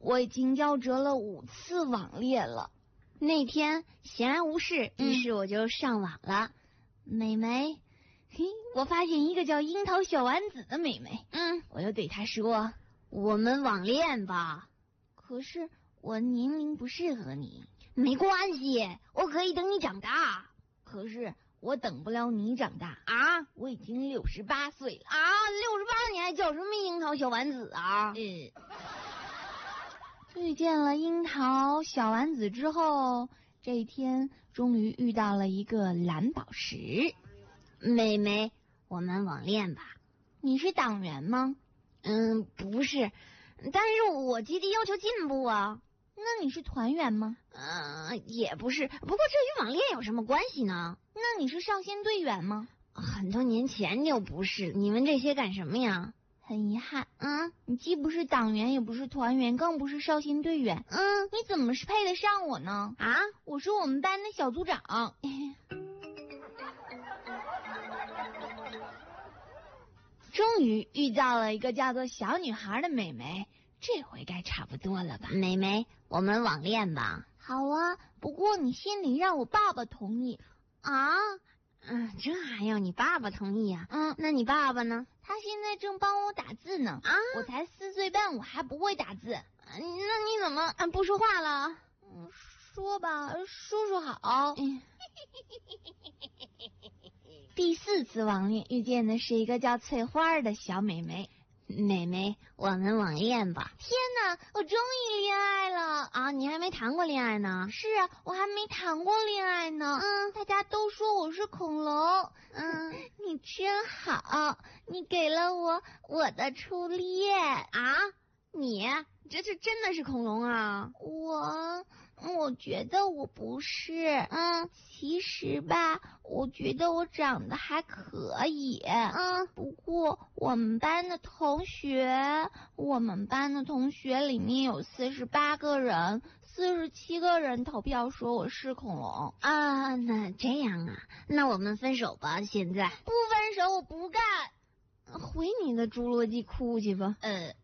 我已经夭折了5次网恋了。 那天闲来无事，于是我就上网了。 美眉，我发现一个叫樱桃小丸子的美眉，我就对她说， 我们网恋吧。 可是我年龄不适合你。 没关系，我可以等你长大。 可是我等不了你长大啊！ 我已经68岁了啊！68你还叫什么樱桃小丸子啊？ 遇见了樱桃小丸子之后，这一天终于遇到了一个蓝宝石。 妹妹，我们网恋吧。 你是党员吗？ 不是，但是我积极要求进步啊。 那你是团员吗？ 也不是，不过这与网恋有什么关系呢？ 那你是少先队员吗？ 很多年前就不是。你们这些干什么呀？ 很遗憾，你既不是党员，也不是团员，更不是少先队员，你怎么是配得上我呢？ 啊， 我是我们班的小组长。终于遇到了一个叫做小女孩的美眉，这回该差不多了吧？ 美眉，我们网恋吧。 好啊，不过你先得让我爸爸同意。 啊？这还要你爸爸同意啊？那你爸爸呢？ 他现在正帮我打字呢。我才4岁半，我还不会打字。 那你怎么不说话了？ 说吧，说说好。第4次网恋遇见的是一个叫翠花的小美眉。 美眉，我们网恋吧。 天哪，我终于恋爱了啊！你还没谈过恋爱呢？ 是啊，我还没谈过恋爱呢。大家都说我是恐龙。你真好，你给了我的初恋啊！你这真的是恐龙啊？ 我觉得我不是。其实吧，我觉得我长得还可以。不过我们班的同学里面有48个人，47个人投票说我是恐龙啊。那这样啊，那我们分手吧。现在不分手我不干。 回你的侏罗纪哭去吧。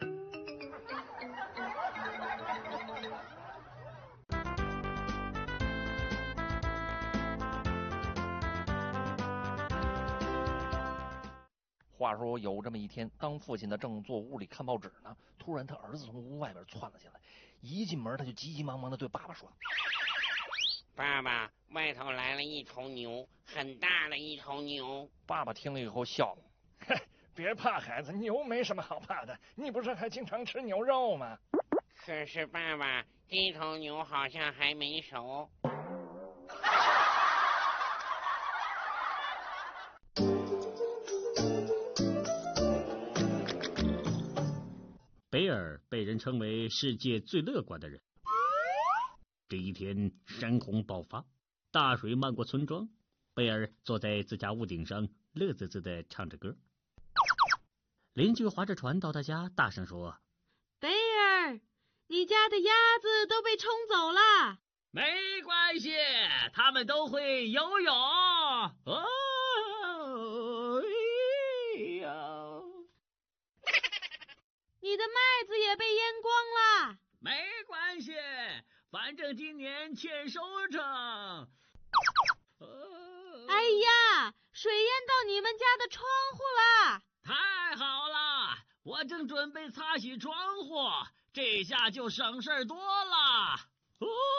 话说有这么一天，当父亲的正坐屋里看报纸呢，突然他儿子从屋外边窜了进来，一进门他就急急忙忙的对爸爸说：“ 爸爸，外头来了一头牛，很大的一头牛。” 爸爸听了以后笑了：“别怕孩子，牛没什么好怕的，你不是还经常吃牛肉吗？” 可是爸爸，这头牛好像还没熟。 贝尔被人称为世界最乐观的人。这一天，山洪爆发，大水漫过村庄。贝尔坐在自家屋顶上，乐滋滋地唱着歌。邻居划着船到他家，大声说：“ 贝尔，你家的鸭子都被冲走了。”“ 没关系，他们都会游泳。”“ 你的麦子也被淹光了。”“ 没关系，反正今年欠收成。”“ 哎呀，水淹到你们家的窗户了。”“ 太好了，我正准备擦洗窗户，这下就省事多了。”